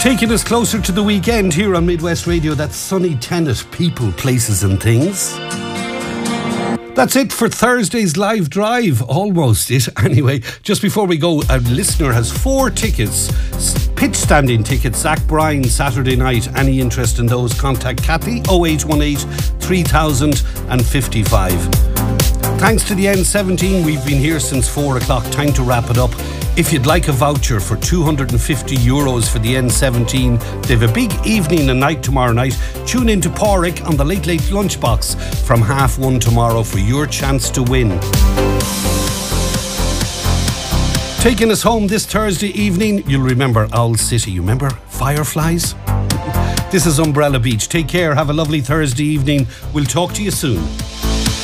Taking us closer to the weekend here on Midwest Radio, that's Sunny Tenet, People, Places and Things. That's it for Thursday's live drive. Almost it. Anyway, just before we go, a listener has 4 tickets, pitch standing tickets, Zach Bryan, Saturday night. Any interest in those, contact Kathy, 0818 3055. Thanks to the N17, we've been here since 4 o'clock. Time to wrap it up. If you'd like a voucher for €250 for the N17, they have a big evening and night tomorrow night. Tune in to Porrick on the Late Late Lunchbox from 1:30 tomorrow for your chance to win. Taking us home this Thursday evening, you'll remember Owl City. You remember Fireflies? This is Umbrella Beach. Take care. Have a lovely Thursday evening. We'll talk to you soon.